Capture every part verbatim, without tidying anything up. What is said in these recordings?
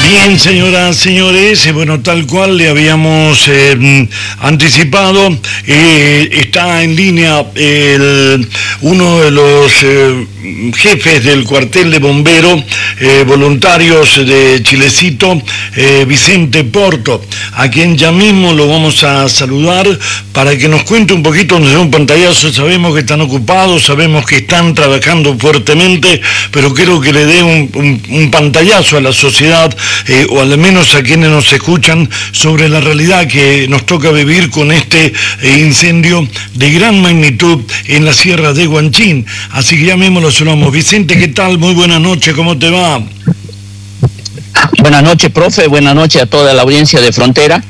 Bien, señoras, señores, eh, bueno, tal cual le habíamos eh, anticipado, eh, está en línea el, uno de los eh, jefes del cuartel de bomberos eh, voluntarios de Chilecito, eh, Vicente Porto, a quien ya mismo lo vamos a saludar para que nos cuente un poquito, nos dé un pantallazo. Sabemos que están ocupados, sabemos que están trabajando fuertemente, pero quiero que le dé un, un, un pantallazo a la sociedad, eh, o al menos a quienes nos escuchan, sobre la realidad que nos toca vivir con este eh, incendio de gran magnitud en la sierra de Huanchín. Así que ya mismo lo saludamos. Vicente, ¿qué tal? Muy buenas noches, ¿cómo te va? Buenas noches, profe, buenas noches a toda la audiencia de Frontera.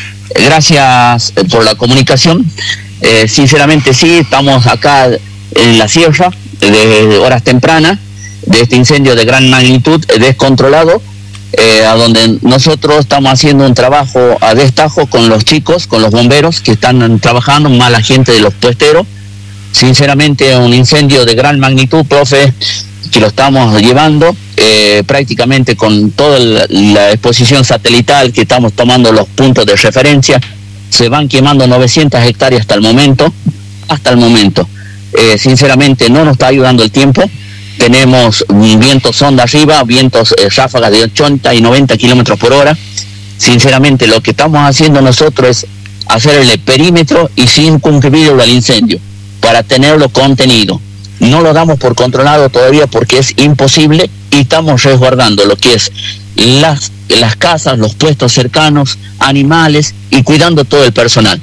Gracias por la comunicación. Eh, sinceramente sí, estamos acá en la sierra, de horas tempranas, de este incendio de gran magnitud, descontrolado, eh, a donde nosotros estamos haciendo un trabajo a destajo con los chicos, con los bomberos que están trabajando, más la gente de los puesteros. Sinceramente un incendio de gran magnitud, profe, que lo estamos llevando eh, prácticamente con toda la, la exposición satelital que estamos tomando los puntos de referencia. Se van quemando novecientas hectáreas hasta el momento, hasta el momento. Eh, sinceramente no nos está ayudando el tiempo. Tenemos vientos sonda arriba, vientos eh, ráfagas de ochenta y noventa kilómetros por hora. Sinceramente lo que estamos haciendo nosotros es hacerle perímetro y circunscribirlo al incendio para tenerlo contenido. No lo damos por controlado todavía porque es imposible, y estamos resguardando lo que es las, las casas, los puestos cercanos, animales, y cuidando todo el personal.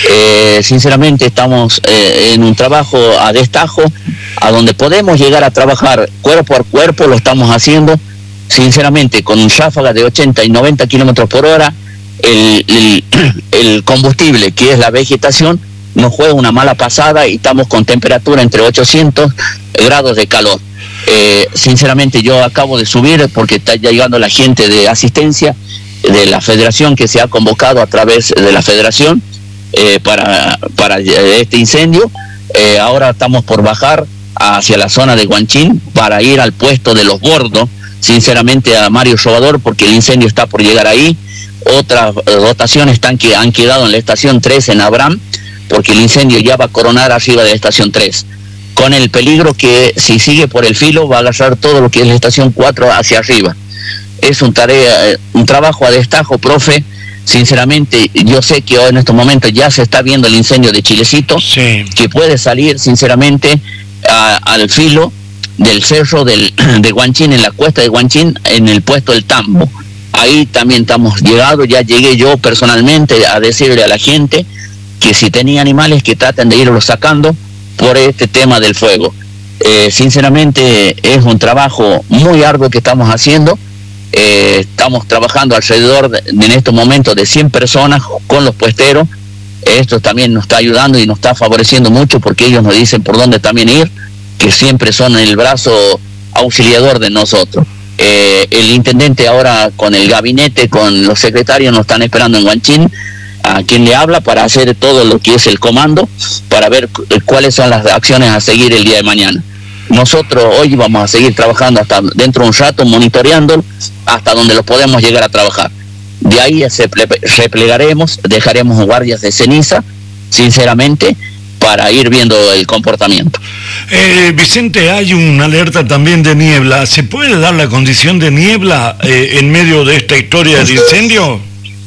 Eh, sinceramente estamos eh, en un trabajo a destajo, a donde podemos llegar a trabajar cuerpo a cuerpo, lo estamos haciendo, sinceramente con ráfagas de ochenta y noventa kilómetros por hora. El, el, el combustible, que es la vegetación, nos juega una mala pasada y estamos con temperatura entre ochocientos grados de calor. Eh, sinceramente yo acabo de subir porque está ya llegando la gente de asistencia de la federación, que se ha convocado a través de la federación eh, para, para este incendio. Eh, ahora estamos por bajar hacia la zona de Huanchín para ir al puesto de Los Bordos, sinceramente a Mario Robador, porque el incendio está por llegar ahí. Otras dotaciones están que han quedado en la estación tres en Abraham, porque el incendio ya va a coronar arriba de la estación tres, con el peligro que si sigue por el filo va a agarrar todo lo que es la estación cuatro hacia arriba. Es un tarea, un trabajo a destajo, profe. Sinceramente yo sé que hoy en estos momentos ya se está viendo el incendio de Chilecito, sí, que puede salir sinceramente a, al filo del cerro del, de Huanchín, en la cuesta de Huanchín, en el puesto del Tambo. Ahí también estamos llegados, ya llegué yo personalmente a decirle a la gente que si tenía animales que traten de irlos sacando por este tema del fuego. Eh, sinceramente es un trabajo muy arduo que estamos haciendo. Eh, estamos trabajando alrededor de, en estos momentos de cien personas con los puesteros. Esto también nos está ayudando y nos está favoreciendo mucho, porque ellos nos dicen por dónde también ir, que siempre son el brazo auxiliador de nosotros. Eh, el intendente ahora con el gabinete, con los secretarios, nos están esperando en Huanchín, a quien le habla para hacer todo lo que es el comando, para ver cuáles son las acciones a seguir el día de mañana. Nosotros hoy vamos a seguir trabajando hasta dentro de un rato, monitoreando hasta donde lo podemos llegar a trabajar. De ahí se replegaremos, dejaremos guardias de ceniza, sinceramente, para ir viendo el comportamiento. Eh, Vicente, hay una alerta también de niebla. ¿Se puede dar la condición de niebla eh, en medio de esta historia de incendio?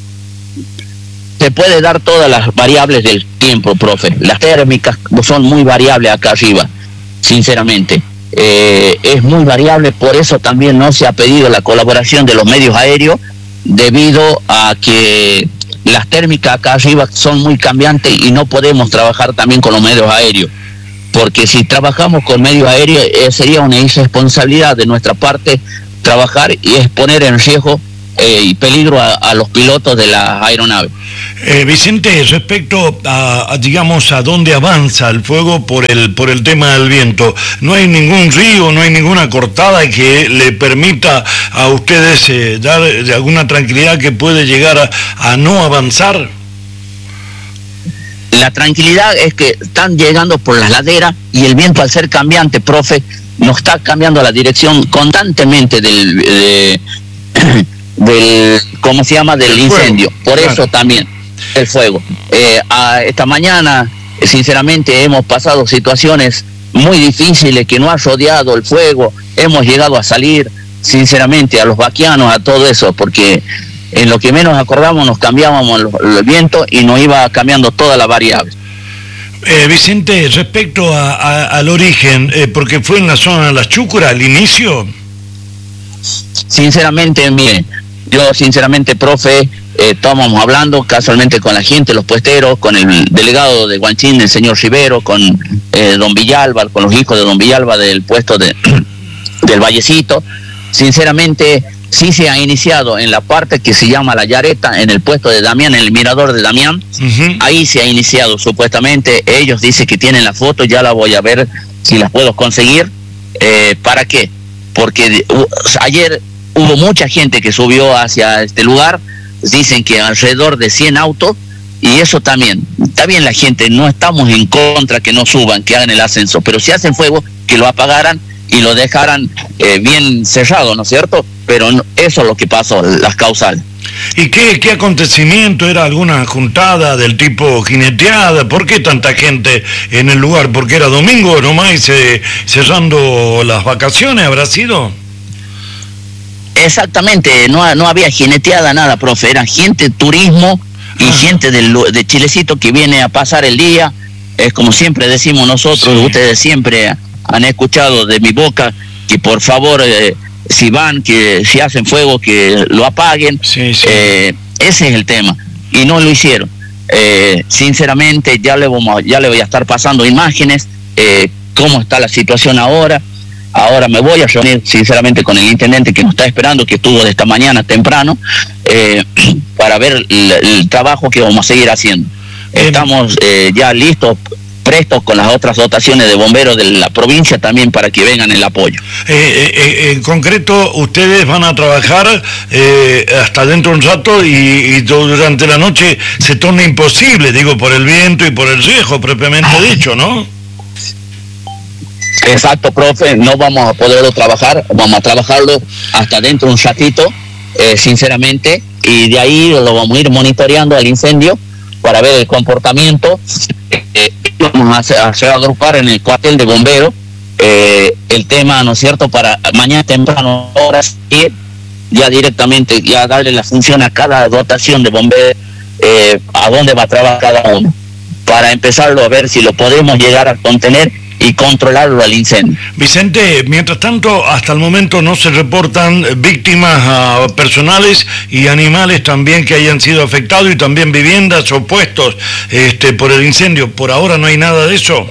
Se puede dar todas las variables del tiempo, profe. Las térmicas son muy variables acá arriba, sinceramente. Eh, es muy variable, por eso también no se ha pedido la colaboración de los medios aéreos, debido a que las térmicas acá arriba son muy cambiantes y no podemos trabajar también con los medios aéreos. Porque si trabajamos con medios aéreos eh, sería una irresponsabilidad de nuestra parte trabajar y exponer en riesgo eh, y peligro a, a los pilotos de las aeronaves. Eh, Vicente, respecto a, a, digamos, a dónde avanza el fuego por el por el tema del viento, ¿no hay ningún río, no hay ninguna cortada que le permita a ustedes eh, dar de alguna tranquilidad que puede llegar a, a no avanzar? La tranquilidad es que están llegando por las laderas y el viento, al ser cambiante, profe, nos está cambiando la dirección constantemente del, de, del, ¿cómo se llama? Del el incendio. Fuego. Por Claro. eso también, el fuego. Eh, a, esta mañana, sinceramente, hemos pasado situaciones muy difíciles que no ha rodeado el fuego. Hemos llegado a salir, sinceramente, a los vaquianos, a todo eso, porque en lo que menos acordamos nos cambiábamos el viento y nos iba cambiando toda la variable. Eh, Vicente, respecto a, a, al origen, eh, porque fue en la zona de Las Chúcuras al inicio. Sinceramente, mire, yo sinceramente, profe, eh, estábamos hablando casualmente con la gente, los puesteros, con el delegado de Guanchín, el señor Rivero, con eh, don Villalba, con los hijos de don Villalba del puesto de del Vallecito. Sinceramente, sí se ha iniciado en la parte que se llama La Yareta, en el puesto de Damián, en el mirador de Damián. Uh-huh. Ahí se ha iniciado supuestamente. Ellos dicen que tienen la foto, ya la voy a ver si las puedo conseguir. Eh, ¿Para qué? Porque uh, ayer hubo mucha gente que subió hacia este lugar. Dicen que alrededor de cien autos, y eso también, está bien la gente, no estamos en contra que no suban, que hagan el ascenso, pero si hacen fuego, que lo apagaran y lo dejaran eh, bien cerrado, ¿no es cierto? Pero no, eso es lo que pasó, las causales. ¿Y qué, qué acontecimiento? ¿Era alguna juntada del tipo jineteada? ¿Por qué tanta gente en el lugar? ¿Porque era domingo nomás y se, cerrando las vacaciones habrá sido? Exactamente, no, no había jineteada nada, profe, era gente, turismo y ah. gente del, de Chilecito que viene a pasar el día. Es como siempre decimos nosotros, sí. Ustedes siempre han escuchado de mi boca que por favor, eh, si van, que si hacen fuego, que lo apaguen. Sí, sí. Eh, ese es el tema, y no lo hicieron. Eh, sinceramente, ya le, vamos, ya le voy a estar pasando imágenes, eh, cómo está la situación ahora. Ahora me voy a reunir sinceramente con el intendente que nos está esperando, que estuvo de esta mañana temprano, eh, para ver el, el trabajo que vamos a seguir haciendo. Eh, Estamos eh, ya listos, prestos con las otras dotaciones de bomberos de la provincia también para que vengan el apoyo. Eh, eh, en concreto, ustedes van a trabajar eh, hasta dentro de un rato y, y durante la noche se torna imposible, digo, por el viento y por el riesgo propiamente dicho, ¿no? Exacto, profe, no vamos a poderlo trabajar, vamos a trabajarlo hasta dentro de un ratito, eh, sinceramente, y de ahí lo vamos a ir monitoreando al incendio para ver el comportamiento. Eh, vamos a hacer, a hacer agrupar en el cuartel de bomberos eh, el tema, ¿no es cierto?, para mañana temprano, horas, ir ya directamente, ya darle la función a cada dotación de bomberos, eh, a dónde va a trabajar cada uno, para empezarlo a ver si lo podemos llegar a contener y controlarlo al incendio. Vicente, mientras tanto, hasta el momento no se reportan víctimas uh, personales y animales también que hayan sido afectados, y también viviendas o puestos este, por el incendio. Por ahora no hay nada de eso.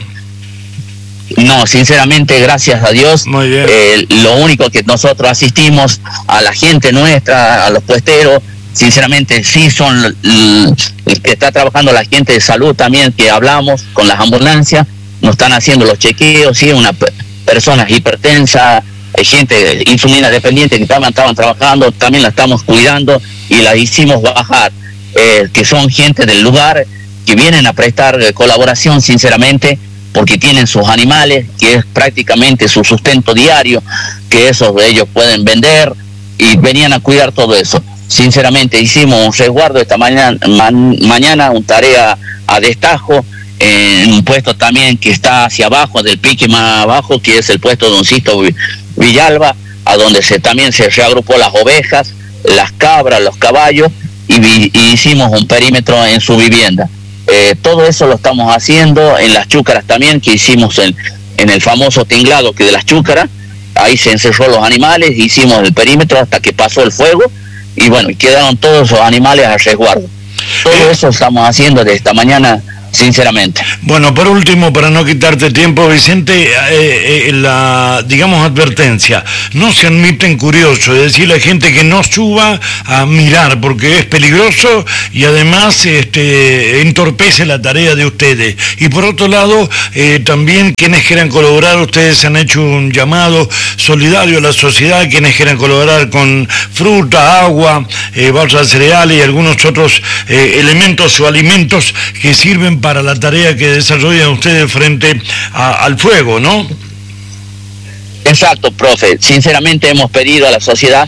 No, sinceramente, gracias a Dios. Muy bien. Eh, lo único que nosotros asistimos a la gente nuestra, a los puesteros, sinceramente sí son el, el que está trabajando la gente de salud también, que hablamos con las ambulancias. Nos están haciendo los chequeos, sí, una personas hipertensas, hay gente insulina dependiente que estaban, estaban trabajando, también la estamos cuidando y la hicimos bajar, eh, que son gente del lugar que vienen a prestar eh, colaboración, sinceramente, porque tienen sus animales, que es prácticamente su sustento diario, que esos ellos pueden vender, y venían a cuidar todo eso. Sinceramente, hicimos un resguardo esta mañana, man, mañana, una tarea a destajo, en un puesto también que está hacia abajo, del pique más abajo, que es el puesto de Don Sisto Villalba, a donde se también se reagrupó las ovejas, las cabras, los caballos, y, vi, y hicimos un perímetro en su vivienda. Eh, todo eso lo estamos haciendo en las chúcaras también, que hicimos en, en el famoso tinglado que de las chúcaras. Ahí se encerró los animales, hicimos el perímetro hasta que pasó el fuego, y bueno, y quedaron todos los animales a resguardo. Todo eso estamos haciendo de esta mañana, sinceramente. Bueno, por último, para no quitarte tiempo, Vicente, eh, eh, la, digamos, advertencia, no se admiten curiosos, es decir, la gente que no suba a mirar, porque es peligroso y además este, entorpece la tarea de ustedes. Y por otro lado, eh, también quienes quieran colaborar, ustedes han hecho un llamado solidario a la sociedad, quienes quieran colaborar con fruta, agua, eh, bolsas de cereales y algunos otros eh, elementos o alimentos que sirven para la tarea que desarrollan ustedes frente a, al fuego, ¿no? Exacto, profe. Sinceramente hemos pedido a la sociedad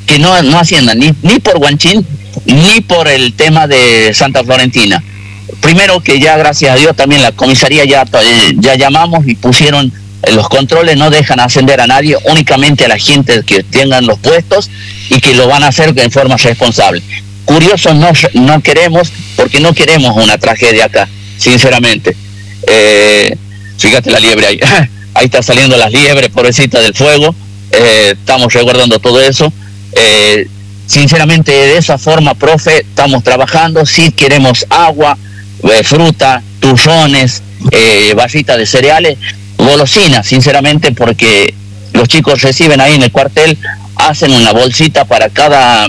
que no, no asciendan ni, ni por Huanchín, ni por el tema de Santa Florentina. Primero que ya, gracias a Dios, también la comisaría ya, ya llamamos y pusieron los controles, no dejan ascender a nadie, únicamente a la gente que tengan los puestos y que lo van a hacer en forma responsable. Curioso no, no queremos, porque no queremos una tragedia acá, sinceramente. Eh, fíjate la liebre ahí, ahí está saliendo las liebres, pobrecita del fuego, eh, estamos resguardando todo eso. Eh, sinceramente, de esa forma, profe, estamos trabajando. Sí queremos agua, eh, fruta, turrones, eh, barritas de cereales, golosinas, sinceramente, porque los chicos reciben ahí en el cuartel, hacen una bolsita para cada,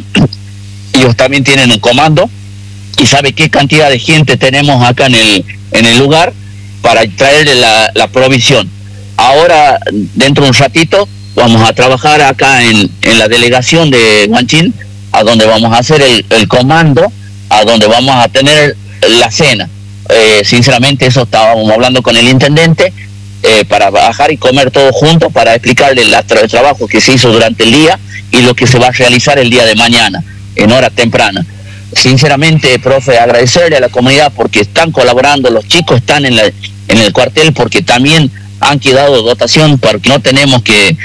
ellos también tienen un comando y sabe qué cantidad de gente tenemos acá en el, en el lugar para traerle la, la provisión. Ahora, dentro de un ratito, vamos a trabajar acá en, en la delegación de Huanchín, a donde vamos a hacer el, el comando, a donde vamos a tener la cena. Eh, sinceramente, eso estábamos hablando con el intendente, eh, para bajar y comer todos juntos, para explicarle la, el trabajo que se hizo durante el día y lo que se va a realizar el día de mañana, en hora temprana. Sinceramente, profe, agradecerle a la comunidad porque están colaborando, los chicos están en, la, en el cuartel porque también han quedado dotación, porque no tenemos que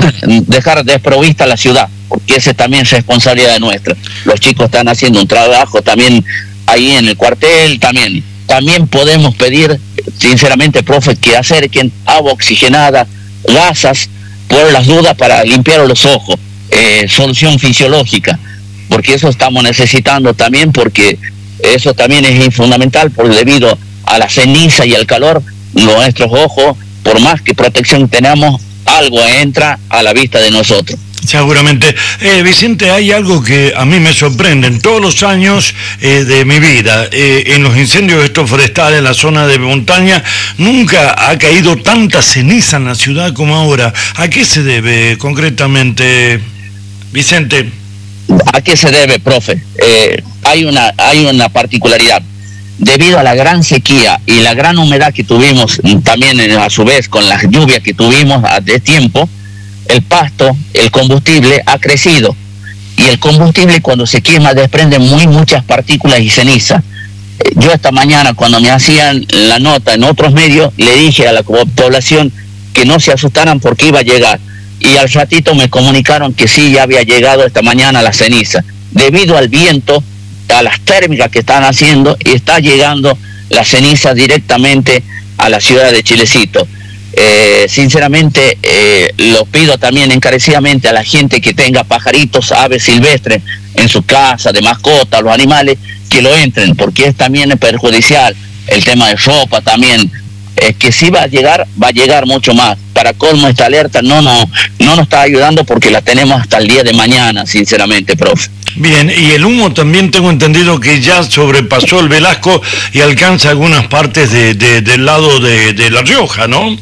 dejar desprovista la ciudad, porque esa también es responsabilidad nuestra. Los chicos están haciendo un trabajo también ahí en el cuartel, también también podemos pedir, sinceramente, profe, que acerquen agua oxigenada, gasas, por las dudas, para limpiar los ojos, eh, solución fisiológica, porque eso estamos necesitando también, porque eso también es fundamental, por debido a la ceniza y al calor, nuestros ojos, por más que protección tenemos, algo entra a la vista de nosotros. Seguramente. Eh, Vicente, hay algo que a mí me sorprende. En todos los años eh, de mi vida, eh, en los incendios estos forestales, en la zona de montaña, nunca ha caído tanta ceniza en la ciudad como ahora. ¿A qué se debe concretamente, Vicente? ¿A qué se debe, profe? Eh, hay una, hay una particularidad. Debido a la gran sequía y la gran humedad que tuvimos, también a su vez con las lluvias que tuvimos de tiempo, el pasto, el combustible ha crecido, y el combustible cuando se quema desprende muy muchas partículas y ceniza. Yo esta mañana, cuando me hacían la nota en otros medios, le dije a la población que no se asustaran porque iba a llegar, y al ratito me comunicaron que sí, ya había llegado esta mañana la ceniza. Debido al viento, a las térmicas que están haciendo, y está llegando la ceniza directamente a la ciudad de Chilecito. Eh, sinceramente, eh, lo pido también encarecidamente a la gente que tenga pajaritos, aves silvestres en su casa, de mascota, los animales, que lo entren, porque es también perjudicial. El tema de ropa también, eh, que si va a llegar, va a llegar mucho más. Para colmo, esta alerta no, no, no nos está ayudando porque la tenemos hasta el día de mañana, sinceramente, profe. Bien, y el humo también tengo entendido que ya sobrepasó el Velasco y alcanza algunas partes de, de, del lado de, de La Rioja, ¿no?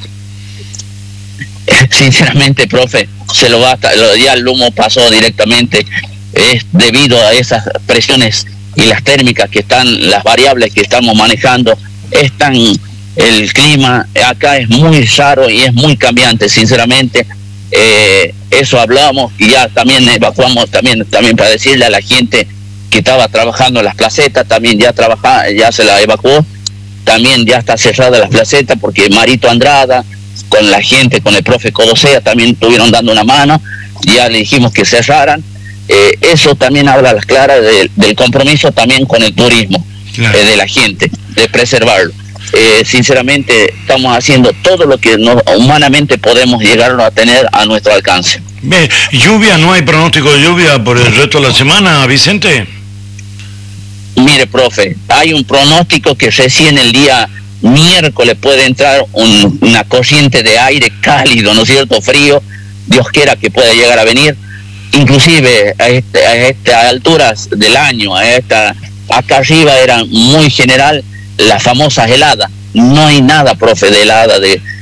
Sinceramente, profe, se lo va, ya el humo pasó directamente, es debido a esas presiones y las térmicas que están, las variables que estamos manejando, es tan, el clima acá es muy raro y es muy cambiante, sinceramente. Eh, eso hablamos y ya también evacuamos también también para decirle a la gente que estaba trabajando en las placetas, también ya trabaja, ya se la evacuó, también ya está cerrada las placetas porque Marito Andrada con la gente, con el profe Codosea también estuvieron dando una mano, ya le dijimos que cerraran. Eh, eso también habla a las claras de, del compromiso también con el turismo, claro. eh, de la gente, de preservarlo. Eh, sinceramente estamos haciendo todo lo que no, humanamente podemos llegar a tener a nuestro alcance. Bien, lluvia, ¿no hay pronóstico de lluvia por el resto de la semana, Vicente? Mire, profe, hay un pronóstico que recién el día miércoles puede entrar un, una corriente de aire cálido, ¿no es cierto?, frío, Dios quiera que pueda llegar a venir, inclusive a, este, a estas alturas del año, a esta, acá arriba era muy general las famosas heladas. No hay nada, profe, de helada, de,